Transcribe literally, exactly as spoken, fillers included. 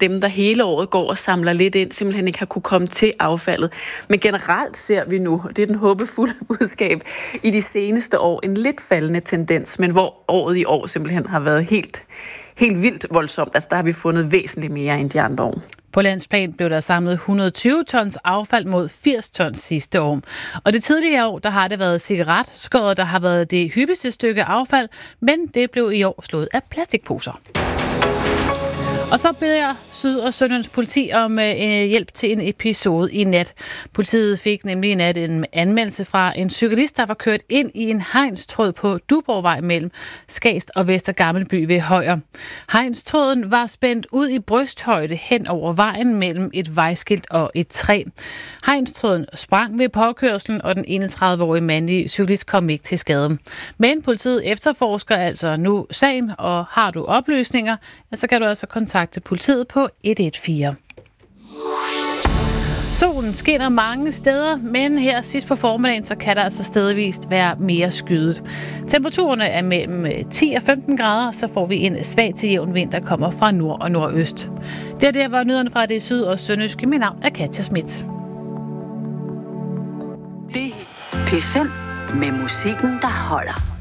dem, der hele året går og samler lidt ind, simpelthen ikke har kunne komme til affaldet. Men generelt ser vi nu, det er den håbefulde budskab, i de seneste år en lidt faldende tendens, men hvor året i år simpelthen har været helt, helt vildt voldsomt. Altså der har vi fundet væsentligt mere end de andre år. På landsplan blev der samlet et hundrede og tyve tons affald mod firs tons sidste år. Og det tidligere år, der har det været cigaretskåret, der har været det hyppigste stykke affald, men det blev i år slået af plastikposer. Og så beder Syd- og Sønderjyllands politi om øh, hjælp til en episode i nat. Politiet fik nemlig i nat en anmeldelse fra en cyklist, der var kørt ind i en hegnstråd på Duborgvej mellem Skast og Vester Gammelby ved Højer. Hegnstråden var spændt ud i brysthøjde hen over vejen mellem et vejskilt og et træ. Hegnstråden sprang ved påkørslen, og den enogtredive-årige mandlige cyklist kom ikke til skade. Men politiet efterforsker altså nu sagen, og har du oplysninger, så kan du altså kontakte politiet på et et fire. Solen skinner mange steder, men her sidst på formiddagen, så kan der altså stedvist være mere skyet. Temperaturerne er mellem ti og femten grader, så får vi en svag til jævn vind, der kommer fra nord og nordøst. Det er der, hvor nyhederne fra det syd- og sønderjyske. Mit navn er Katja Schmidt. Det P fem med musikken, der holder.